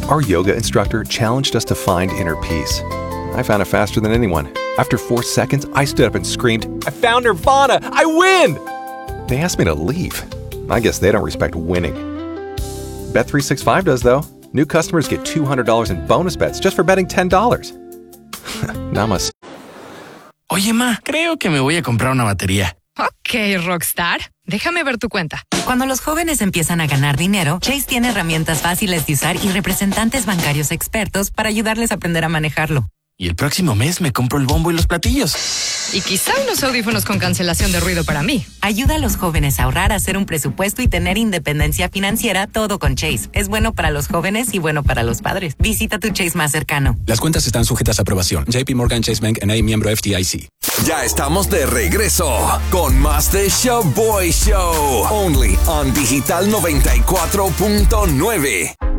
Our yoga instructor challenged us to find inner peace. I found it faster than anyone. After 4 seconds, I stood up and screamed, "I found Nirvana! I win!" They asked me to leave. I guess they don't respect winning. Bet365 does, though. New customers get $200 in bonus bets just for betting $10. Namaste. Oye, ma, creo que me voy a comprar una batería. Ok, Rockstar. Déjame ver tu cuenta. Cuando los jóvenes empiezan a ganar dinero, Chase tiene herramientas fáciles de usar y representantes bancarios expertos para ayudarles a aprender a manejarlo. Y el próximo mes me compro el bombo y los platillos. Y quizá unos audífonos con cancelación de ruido para mí. Ayuda a los jóvenes a ahorrar, hacer un presupuesto y tener independencia financiera, todo con Chase. Es bueno para los jóvenes y bueno para los padres. Visita tu Chase más cercano. Las cuentas están sujetas a aprobación. JP Morgan Chase Bank N.A., miembro FDIC. Ya estamos de regreso con más de Showboy Show. Only on Digital 94.9.